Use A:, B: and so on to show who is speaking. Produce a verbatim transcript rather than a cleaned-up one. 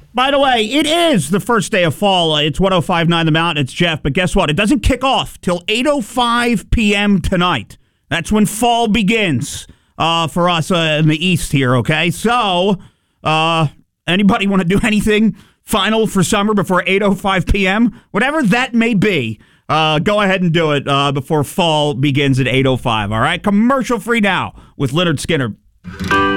A: By the way, it is the first day of fall. It's one oh five point nine The Mountain. It's Jeff. But guess what? It doesn't kick off till eight oh five p.m. tonight. That's when fall begins uh, for us uh, in the East here, okay? So, uh, anybody want to do anything final for summer before eight oh five p.m.? Whatever that may be, uh, go ahead and do it uh, before fall begins at eight oh five, all right? Commercial free now with Leonard Skinner.